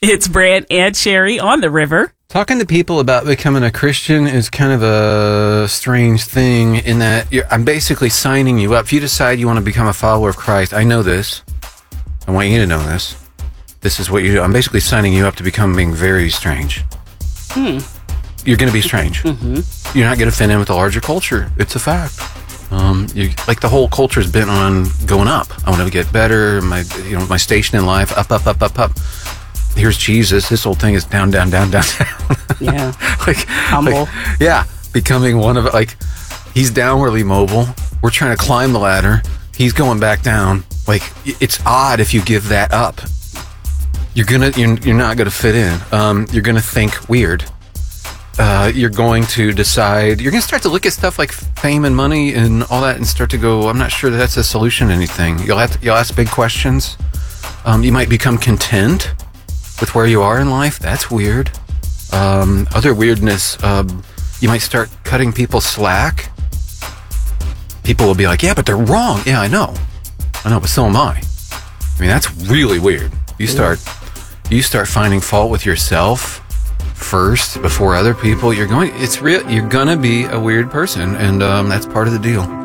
It's Brant and Sherry on the river. Talking to people about becoming a Christian is kind of a strange thing in that I'm basically signing you up. If you decide you want to become a follower of Christ, I know this. I want you to know this. This is what you do. I'm basically signing you up to becoming very strange. You're going to be strange. Mm-hmm. You're not going to fit in with the larger culture. It's a fact. Like the whole culture's been on going up. I want to get better. My station in life, up. Here's Jesus. This whole thing is down. Yeah. Humble. Becoming one of, like, he's downwardly mobile. We're trying to climb the ladder. He's going back down. Like, it's odd if you give that up. You're not gonna fit in. You're gonna think weird. You're going to decide. You're gonna start to look at stuff like fame and money and all that, and start to go, I'm not sure that's a solution to anything. You'll ask big questions. You might become content with where you are in life. That's weird. Other weirdness. You might start cutting people slack. People will be like, yeah, but they're wrong. Yeah, I know, but so am I. I mean, that's really weird. You start finding fault with yourself first before other people. You're gonna be a weird person, and that's part of the deal.